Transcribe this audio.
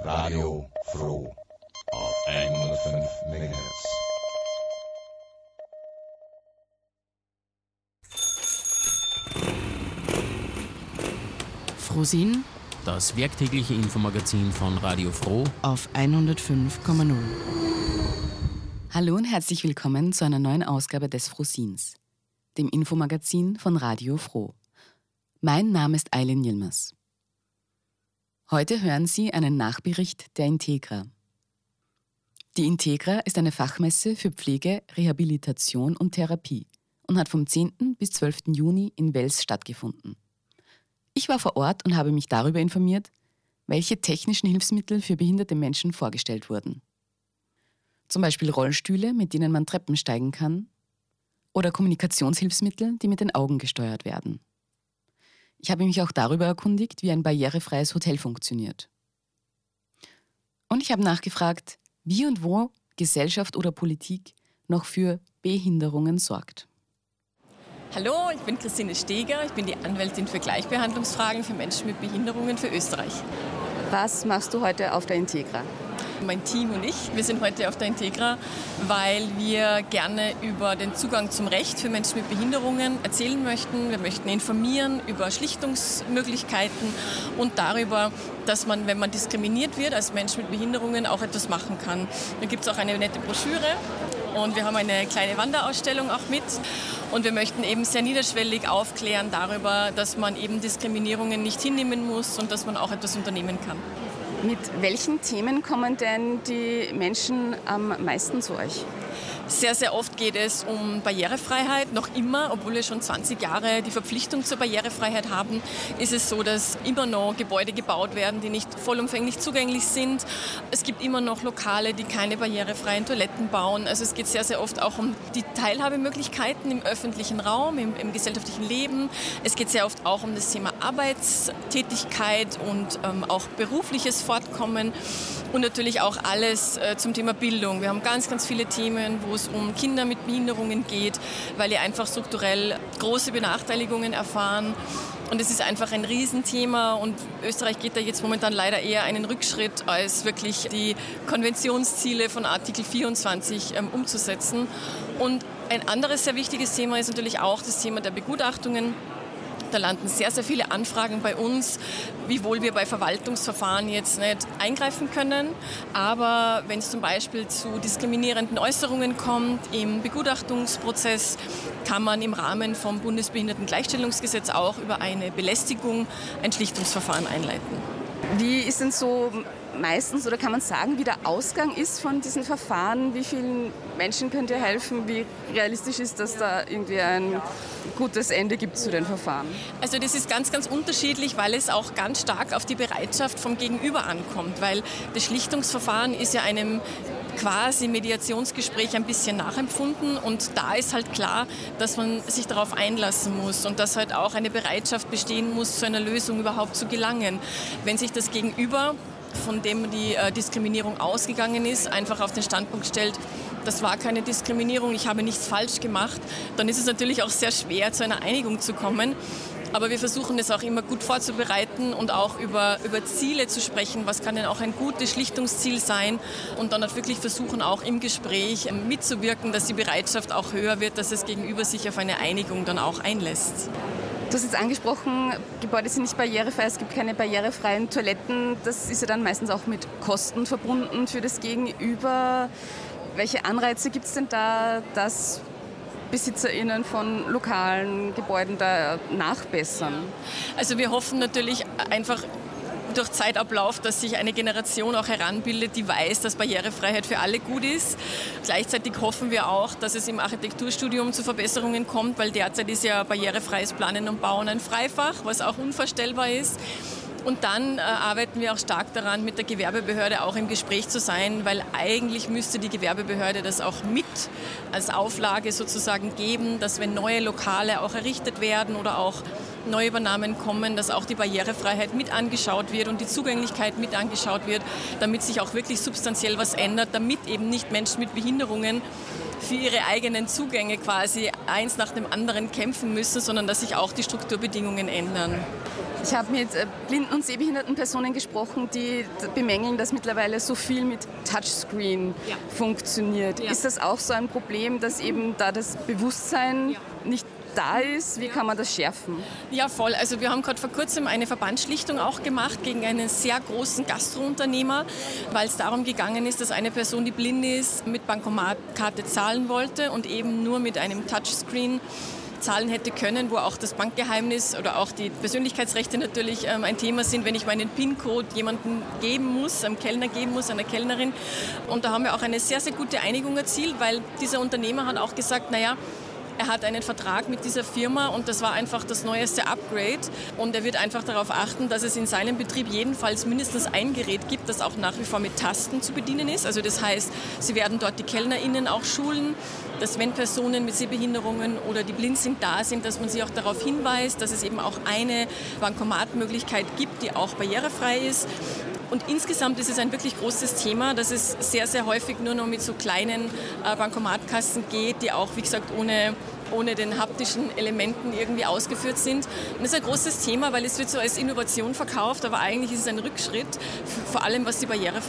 Radio Froh auf 105 MHz. Frohsinn, das werktägliche Infomagazin von Radio Froh auf 105,0. Hallo und herzlich willkommen zu einer neuen Ausgabe des Frohsinns, dem Infomagazin von Radio Froh. Mein Name ist Eileen Yilmaz. Heute hören Sie einen Nachbericht der Integra. Die Integra ist eine Fachmesse für Pflege, Rehabilitation und Therapie und hat vom 10. bis 12. Juni in Wels stattgefunden. Ich war vor Ort und habe mich darüber informiert, welche technischen Hilfsmittel für behinderte Menschen vorgestellt wurden. Zum Beispiel Rollstühle, mit denen man Treppen steigen kann, oder Kommunikationshilfsmittel, die mit den Augen gesteuert werden. Ich habe mich auch darüber erkundigt, wie ein barrierefreies Hotel funktioniert. Und ich habe nachgefragt, wie und wo Gesellschaft oder Politik noch für Behinderungen sorgt. Hallo, ich bin Christine Steger, ich bin die Anwältin für Gleichbehandlungsfragen für Menschen mit Behinderungen für Österreich. Was machst du heute auf der Integra? Mein Team und ich, wir sind heute auf der Integra, weil wir gerne über den Zugang zum Recht für Menschen mit Behinderungen erzählen möchten. Wir möchten informieren über Schlichtungsmöglichkeiten und darüber, dass man, wenn man diskriminiert wird als Mensch mit Behinderungen, auch etwas machen kann. Da gibt es auch eine nette Broschüre. Und wir haben eine kleine Wanderausstellung auch mit. Und wir möchten eben sehr niederschwellig aufklären darüber, dass man eben Diskriminierungen nicht hinnehmen muss und dass man auch etwas unternehmen kann. Mit welchen Themen kommen denn die Menschen am meisten zu euch? Sehr, sehr oft geht es um Barrierefreiheit. Noch immer, obwohl wir schon 20 Jahre die Verpflichtung zur Barrierefreiheit haben, ist es so, dass immer noch Gebäude gebaut werden, die nicht vollumfänglich zugänglich sind. Es gibt immer noch Lokale, die keine barrierefreien Toiletten bauen. Also es geht sehr, sehr oft auch um die Teilhabemöglichkeiten im öffentlichen Raum, im gesellschaftlichen Leben. Es geht sehr oft auch um das Thema Arbeitstätigkeit und auch berufliches Fortkommen und natürlich auch alles zum Thema Bildung. Wir haben ganz, ganz viele Themen, wo es um Kinder mit Behinderungen geht, weil die einfach strukturell große Benachteiligungen erfahren. Und es ist einfach ein Riesenthema und Österreich geht da jetzt momentan leider eher einen Rückschritt, als wirklich die Konventionsziele von Artikel 24 umzusetzen. Und ein anderes sehr wichtiges Thema ist natürlich auch das Thema der Begutachtungen. Da landen sehr, sehr viele Anfragen bei uns, wiewohl wir bei Verwaltungsverfahren jetzt nicht eingreifen können. Aber wenn es zum Beispiel zu diskriminierenden Äußerungen kommt im Begutachtungsprozess, kann man im Rahmen vom Bundesbehindertengleichstellungsgesetz auch über eine Belästigung ein Schlichtungsverfahren einleiten. Wie ist denn so meistens, oder kann man sagen, wie der Ausgang ist von diesen Verfahren? Wie vielen Menschen könnt ihr helfen? Wie realistisch ist, dass da irgendwie ein gutes Ende gibt zu den Verfahren? Also das ist ganz, ganz unterschiedlich, weil es auch ganz stark auf die Bereitschaft vom Gegenüber ankommt. Weil das Schlichtungsverfahren ist ja einem quasi Mediationsgespräch ein bisschen nachempfunden und da ist halt klar, dass man sich darauf einlassen muss und dass halt auch eine Bereitschaft bestehen muss, zu einer Lösung überhaupt zu gelangen. Wenn sich das Gegenüber, von dem die Diskriminierung ausgegangen ist, einfach auf den Standpunkt stellt, das war keine Diskriminierung, ich habe nichts falsch gemacht, dann ist es natürlich auch sehr schwer, zu einer Einigung zu kommen. Aber wir versuchen es auch immer gut vorzubereiten und auch über Ziele zu sprechen. Was kann denn auch ein gutes Schlichtungsziel sein? Und dann halt wirklich versuchen, auch im Gespräch mitzuwirken, dass die Bereitschaft auch höher wird, dass das Gegenüber sich auf eine Einigung dann auch einlässt. Du hast jetzt angesprochen, Gebäude sind nicht barrierefrei, es gibt keine barrierefreien Toiletten. Das ist ja dann meistens auch mit Kosten verbunden für das Gegenüber. Welche Anreize gibt es denn da, dass BesitzerInnen von lokalen Gebäuden da nachbessern? Also wir hoffen natürlich einfach durch Zeitablauf, dass sich eine Generation auch heranbildet, die weiß, dass Barrierefreiheit für alle gut ist. Gleichzeitig hoffen wir auch, dass es im Architekturstudium zu Verbesserungen kommt, weil derzeit ist ja barrierefreies Planen und Bauen ein Freifach, was auch unvorstellbar ist. Und dann arbeiten wir auch stark daran, mit der Gewerbebehörde auch im Gespräch zu sein, weil eigentlich müsste die Gewerbebehörde das auch mit als Auflage sozusagen geben, dass wenn neue Lokale auch errichtet werden oder auch Neuübernahmen kommen, dass auch die Barrierefreiheit mit angeschaut wird und die Zugänglichkeit mit angeschaut wird, damit sich auch wirklich substanziell was ändert, damit eben nicht Menschen mit Behinderungen für ihre eigenen Zugänge quasi eins nach dem anderen kämpfen müssen, sondern dass sich auch die Strukturbedingungen ändern. Ich habe mit blinden und sehbehinderten Personen gesprochen, die bemängeln, dass mittlerweile so viel mit Touchscreen funktioniert. Ja. Ist das auch so ein Problem, dass eben da das Bewusstsein nicht da ist? Wie kann man das schärfen? Ja, voll. Also wir haben gerade vor kurzem eine Verbandsschlichtung auch gemacht gegen einen sehr großen Gastrounternehmer, weil es darum gegangen ist, dass eine Person, die blind ist, mit Bankomatkarte zahlen wollte und eben nur mit einem Touchscreen zahlen hätte können, wo auch das Bankgeheimnis oder auch die Persönlichkeitsrechte natürlich ein Thema sind, wenn ich meinen PIN-Code jemandem geben muss, einem Kellner geben muss, einer Kellnerin. Und da haben wir auch eine sehr, sehr gute Einigung erzielt, weil dieser Unternehmer hat auch gesagt, naja, er hat einen Vertrag mit dieser Firma und das war einfach das neueste Upgrade und er wird einfach darauf achten, dass es in seinem Betrieb jedenfalls mindestens ein Gerät gibt, das auch nach wie vor mit Tasten zu bedienen ist. Also das heißt, sie werden dort die KellnerInnen auch schulen, dass wenn Personen mit Sehbehinderungen oder die blind sind, da sind, dass man sie auch darauf hinweist, dass es eben auch eine Bankomatmöglichkeit gibt, die auch barrierefrei ist. Und insgesamt ist es ein wirklich großes Thema, dass es sehr, sehr häufig nur noch mit so kleinen Bankomatkassen geht, die auch, wie gesagt, ohne den haptischen Elementen irgendwie ausgeführt sind. Und das ist ein großes Thema, weil es wird so als Innovation verkauft, aber eigentlich ist es ein Rückschritt, vor allem was die Barrierefreiheit